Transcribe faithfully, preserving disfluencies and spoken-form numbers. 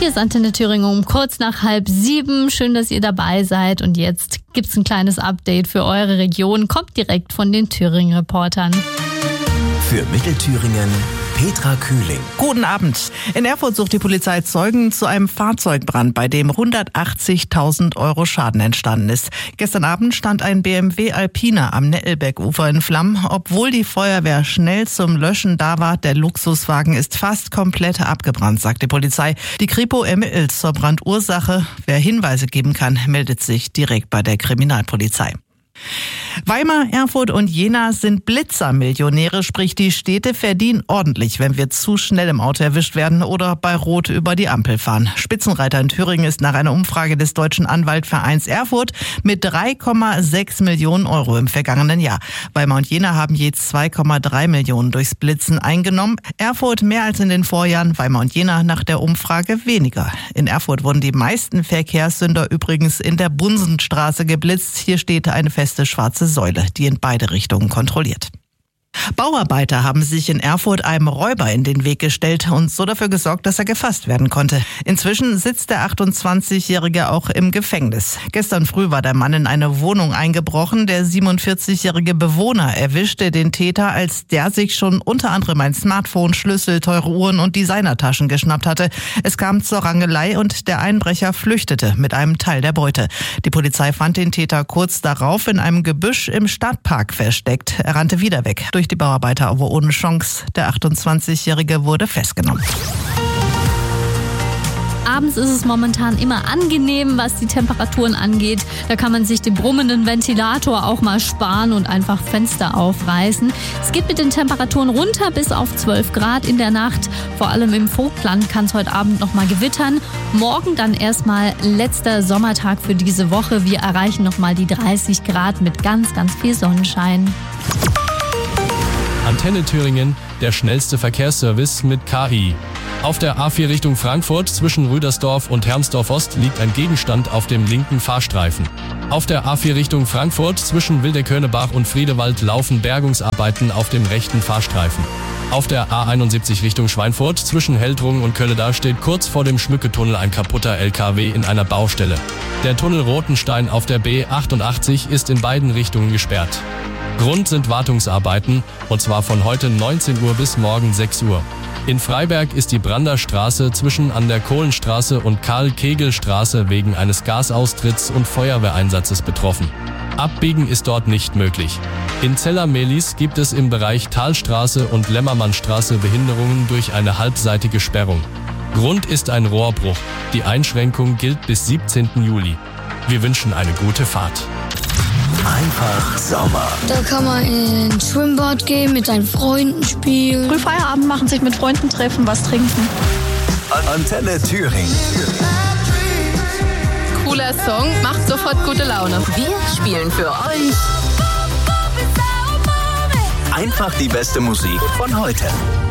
Hier ist Antenne Thüringen um kurz nach halb sieben. Schön, dass ihr dabei seid. Und jetzt gibt's ein kleines Update für eure Region. Kommt direkt von den Thüringen-Reportern. Für Mittelthüringen Petra Kühling. Guten Abend. In Erfurt sucht die Polizei Zeugen zu einem Fahrzeugbrand, bei dem hundertachtzigtausend Euro Schaden entstanden ist. Gestern Abend stand ein B M W Alpina am Nettelbeck-Ufer in Flammen. Obwohl die Feuerwehr schnell zum Löschen da war, der Luxuswagen ist fast komplett abgebrannt, sagt die Polizei. Die Kripo ermittelt zur Brandursache. Wer Hinweise geben kann, meldet sich direkt bei der Kriminalpolizei. Weimar, Erfurt und Jena sind Blitzermillionäre, sprich die Städte verdienen ordentlich, wenn wir zu schnell im Auto erwischt werden oder bei Rot über die Ampel fahren. Spitzenreiter in Thüringen ist nach einer Umfrage des Deutschen Anwaltvereins Erfurt mit drei Komma sechs Millionen Euro im vergangenen Jahr. Weimar und Jena haben je zwei Komma drei Millionen durchs Blitzen eingenommen. Erfurt mehr als in den Vorjahren, Weimar und Jena nach der Umfrage weniger. In Erfurt wurden die meisten Verkehrssünder übrigens in der Bunsenstraße geblitzt. Hier steht eine feste schwarze Säule, die in beide Richtungen kontrolliert. Bauarbeiter haben sich in Erfurt einem Räuber in den Weg gestellt und so dafür gesorgt, dass er gefasst werden konnte. Inzwischen sitzt der achtundzwanzigjährige auch im Gefängnis. Gestern früh war der Mann in eine Wohnung eingebrochen. Der siebenundvierzigjährige Bewohner erwischte den Täter, als der sich schon unter anderem ein Smartphone, Schlüssel, teure Uhren und Designertaschen geschnappt hatte. Es kam zur Rangelei und der Einbrecher flüchtete mit einem Teil der Beute. Die Polizei fand den Täter kurz darauf in einem Gebüsch im Stadtpark versteckt. Er rannte wieder weg. Durch die Bauarbeiter aber ohne Chance. Der achtundzwanzigjährige wurde festgenommen. Abends ist es momentan immer angenehm, was die Temperaturen angeht. Da kann man sich den brummenden Ventilator auch mal sparen und einfach Fenster aufreißen. Es geht mit den Temperaturen runter bis auf zwölf Grad in der Nacht. Vor allem im Vogtland kann es heute Abend noch mal gewittern. Morgen dann erstmal letzter Sommertag für diese Woche. Wir erreichen noch mal die dreißig Grad mit ganz, ganz viel Sonnenschein. Antenne Thüringen, der schnellste Verkehrsservice mit K I. Auf der A vier Richtung Frankfurt zwischen Rüdersdorf und Hermsdorf Ost liegt ein Gegenstand auf dem linken Fahrstreifen. Auf der A vier Richtung Frankfurt zwischen Wildekönnebach und Friedewald laufen Bergungsarbeiten auf dem rechten Fahrstreifen. Auf der A einundsiebzig Richtung Schweinfurt zwischen Heldrungen und Kölleda steht kurz vor dem Schmücketunnel ein kaputter L K W in einer Baustelle. Der Tunnel Rotenstein auf der B achtundachtzig ist in beiden Richtungen gesperrt. Grund sind Wartungsarbeiten, und zwar von heute neunzehn Uhr bis morgen sechs Uhr. In Freiberg ist die Branderstraße zwischen an der Kohlenstraße und Karl-Kegel-Straße wegen eines Gasaustritts und Feuerwehreinsatzes betroffen. Abbiegen ist dort nicht möglich. In Zeller-Mehlis gibt es im Bereich Talstraße und Lämmermannstraße Behinderungen durch eine halbseitige Sperrung. Grund ist ein Rohrbruch. Die Einschränkung gilt bis siebzehnten Juli. Wir wünschen eine gute Fahrt. Einfach Sommer. Da kann man in ein Schwimmbad gehen, mit seinen Freunden spielen. Früh Feierabend machen, sich mit Freunden treffen, was trinken. Antenne Thüringen. Cooler Song, macht sofort gute Laune. Wir spielen für euch Einfach die beste Musik von heute.